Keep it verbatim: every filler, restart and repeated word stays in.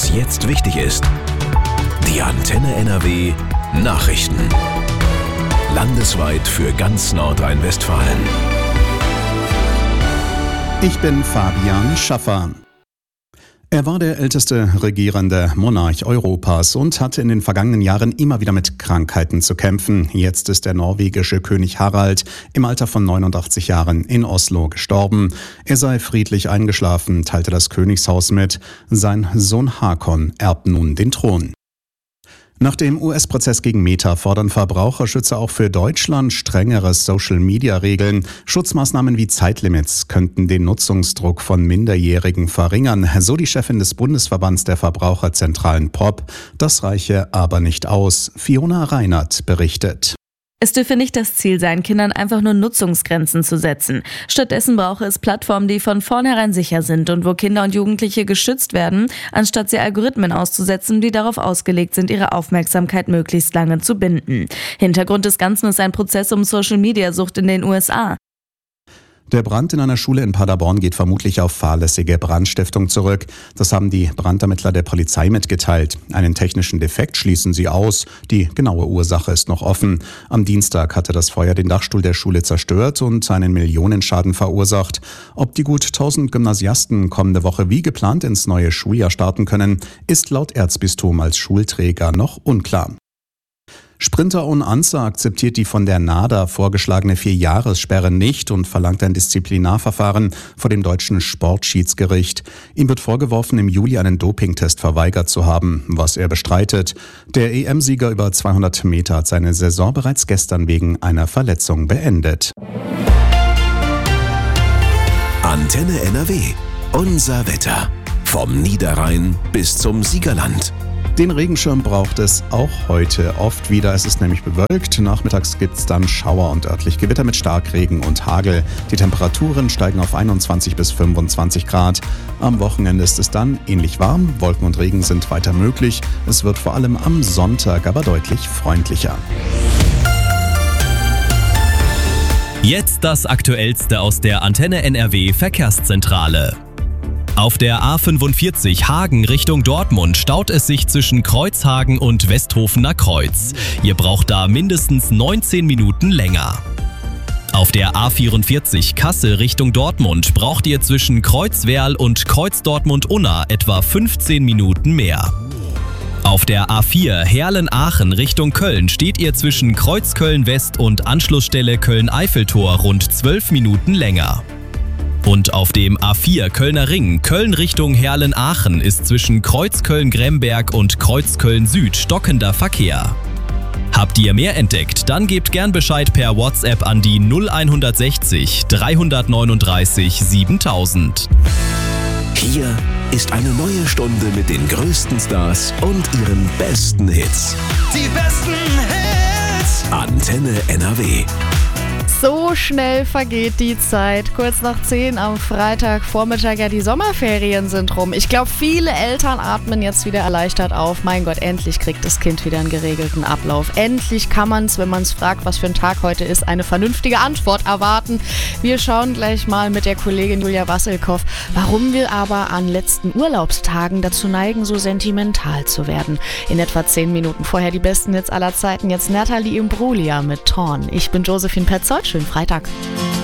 was jetzt wichtig ist. Die Antenne N R W Nachrichten. Landesweit für ganz Nordrhein-Westfalen. Ich bin Fabian Schaffer. Er war der älteste regierende Monarch Europas und hatte in den vergangenen Jahren immer wieder mit Krankheiten zu kämpfen. Jetzt ist der norwegische König Harald im Alter von neunundachtzig Jahren in Oslo gestorben. Er sei friedlich eingeschlafen, teilte das Königshaus mit. Sein Sohn Hakon erbt nun den Thron. Nach dem U S-Prozess gegen Meta fordern Verbraucherschützer auch für Deutschland strengere Social-Media-Regeln. Schutzmaßnahmen wie Zeitlimits könnten den Nutzungsdruck von Minderjährigen verringern, so die Chefin des Bundesverbands der Verbraucherzentralen P O P. Das reiche aber nicht aus. Fiona Reinert berichtet. Es dürfe nicht das Ziel sein, Kindern einfach nur Nutzungsgrenzen zu setzen. Stattdessen brauche es Plattformen, die von vornherein sicher sind und wo Kinder und Jugendliche geschützt werden, anstatt sie Algorithmen auszusetzen, die darauf ausgelegt sind, ihre Aufmerksamkeit möglichst lange zu binden. Hintergrund des Ganzen ist ein Prozess um Social-Media-Sucht in den U S A. Der Brand in einer Schule in Paderborn geht vermutlich auf fahrlässige Brandstiftung zurück. Das haben die Brandermittler der Polizei mitgeteilt. Einen technischen Defekt schließen sie aus. Die genaue Ursache ist noch offen. Am Dienstag hatte das Feuer den Dachstuhl der Schule zerstört und einen Millionenschaden verursacht. Ob die gut tausend Gymnasiasten kommende Woche wie geplant ins neue Schuljahr starten können, ist laut Erzbistum als Schulträger noch unklar. Sprinter Un Ansa akzeptiert die von der NADA vorgeschlagene Vierjahressperre nicht und verlangt ein Disziplinarverfahren vor dem deutschen Sportschiedsgericht. Ihm wird vorgeworfen, im Juli einen Dopingtest verweigert zu haben, was er bestreitet. Der E M-Sieger über zweihundert Meter hat seine Saison bereits gestern wegen einer Verletzung beendet. Antenne N R W. Unser Wetter. Vom Niederrhein bis zum Siegerland. Den Regenschirm braucht es auch heute oft wieder. Es ist nämlich bewölkt. Nachmittags gibt es dann Schauer und örtlich Gewitter mit Starkregen und Hagel. Die Temperaturen steigen auf einundzwanzig bis fünfundzwanzig Grad. Am Wochenende ist es dann ähnlich warm. Wolken und Regen sind weiter möglich. Es wird vor allem am Sonntag aber deutlich freundlicher. Jetzt das Aktuellste aus der Antenne N R W Verkehrszentrale. Auf der A fünfundvierzig Hagen Richtung Dortmund staut es sich zwischen Kreuzhagen und Westhofener Kreuz. Ihr braucht da mindestens neunzehn Minuten länger. Auf der A vierundvierzig Kassel Richtung Dortmund braucht ihr zwischen Kreuzwerl und Kreuz Dortmund-Unna etwa fünfzehn Minuten mehr. Auf der A vier Herlen-Aachen Richtung Köln steht ihr zwischen Kreuz Köln-West und Anschlussstelle Köln-Eiffeltor rund zwölf Minuten länger. Und auf dem A vier Kölner Ring, Köln Richtung Herlen-Aachen, ist zwischen Kreuz Köln-Gremberg und Kreuz Köln-Süd stockender Verkehr. Habt ihr mehr entdeckt? Dann gebt gern Bescheid per WhatsApp an die null sechzig dreihundertneununddreißig siebentausend. Hier ist eine neue Stunde mit den größten Stars und ihren besten Hits. Die besten Hits! Antenne N R W. So schnell vergeht die Zeit. Kurz nach zehn am Freitagvormittag, ja, die Sommerferien sind rum. Ich glaube, viele Eltern atmen jetzt wieder erleichtert auf. Mein Gott, endlich kriegt das Kind wieder einen geregelten Ablauf. Endlich kann man es, wenn man es fragt, was für ein Tag heute ist, eine vernünftige Antwort erwarten. Wir schauen gleich mal mit der Kollegin Julia Wasselkow, warum wir aber an letzten Urlaubstagen dazu neigen, so sentimental zu werden. In etwa zehn Minuten vorher die besten Hits aller Zeiten. Jetzt Natalie Imbruglia mit Torn. Ich bin Josephine Petzold. Schönen Freitag.